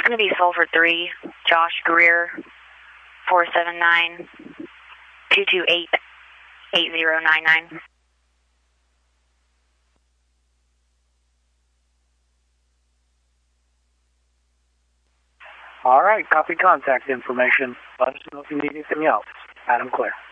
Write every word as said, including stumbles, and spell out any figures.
It's going to be Sulphur three, Josh Greer, four seven nine, two two eight, eight zero nine nine. All right, copy contact information. Let us know if you need anything else. Adam Clare.